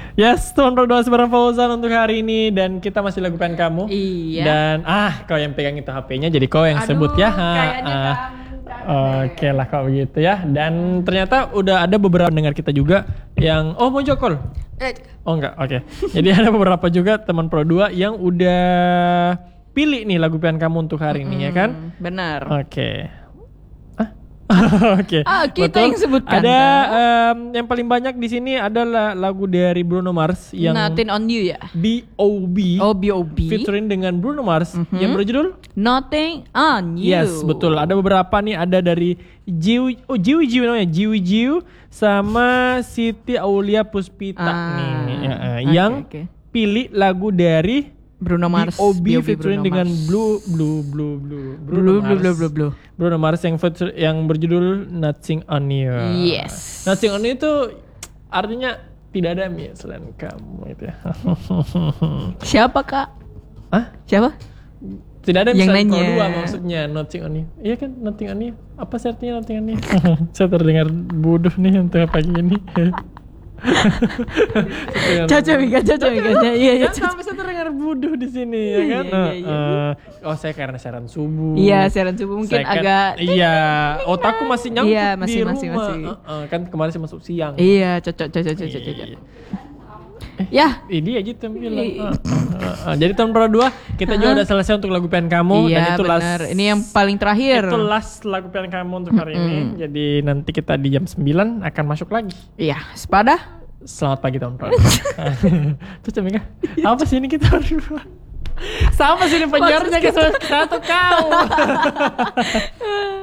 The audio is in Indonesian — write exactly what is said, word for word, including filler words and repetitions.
Yes, teman berdoa bareng Fauzan untuk hari ini dan kita masih lakukan kamu. Iya. Dan ah, kau yang pegang itu H P-nya jadi kau yang Aduh, sebut ya. kayaknya Ah, kamu Oke lah kalau begitu ya. Dan ternyata udah ada beberapa pendengar kita juga yang oh mau jokol. Oh enggak, oke. Jadi ada beberapa juga teman Pro dua yang udah pilih nih lagu pilihan kamu untuk hari ini ya kan? Benar. Oke. Oke. Ah, kita betul. yang sebutkan. Ada um, yang paling banyak di sini adalah lagu dari Bruno Mars yang Nothing on You ya. B O B Oh, B O B. featuring dengan Bruno Mars Mhm. yang berjudul Nothing on You. Yes, betul. Ada beberapa nih, ada dari Jiu oh Jiu Jiu namanya, Jiu Jiu sama Siti Aulia Puspita Ah, nih ya, eh, oke, yang oke. pilih lagu dari Bruno Mars. B O B B O B featuring Bruno dengan Mars. Blue Blue Blue Blue Blue, blue, blue, blue, blue. Bruno Mars yang feature, yang berjudul Nothing on You. Yes. Nothing on You itu artinya tidak ada Mi selain kamu itu ya. Siapa kak? Hah? Siapa? Tidak ada Yang misalnya Pro nanya. dua maksudnya Nothing on You. Iya kan Nothing on You. Apa sih artinya Nothing on You? Saya terdengar bodoh nih untuk pagi ini. Caca Mika, Caca Mika. Iya, iya. Kan sampai saya terdengar bodoh di sini ya Iya, kan. iya, iya, Eh, oh saya karena siaran subuh. Iya, siaran subuh mungkin Saya kan- agak. Iya, otakku masih nyangkut Iya, masih, di masih, rumah. masih. Eh, eh, kan kemarin saya masuk siang. Iya, cocok, cocok, cocok, cocok. Iya. Ya. Ini aja tuh bilang. Iya. Eh, eh, eh. Jadi tahun Pro dua kita juga udah selesai untuk lagu pilihan kamu dan Iya, itu last. benar. Ini yang paling terakhir. Itu last lagu pilihan kamu untuk hari ini. Jadi nanti kita di jam sembilan akan masuk lagi. Iya, sepada. Selamat pagi tahun Pro. Tuh Cemika, apa sih ini kita berdua? Sama sih ini penyiarnya ke satu kau.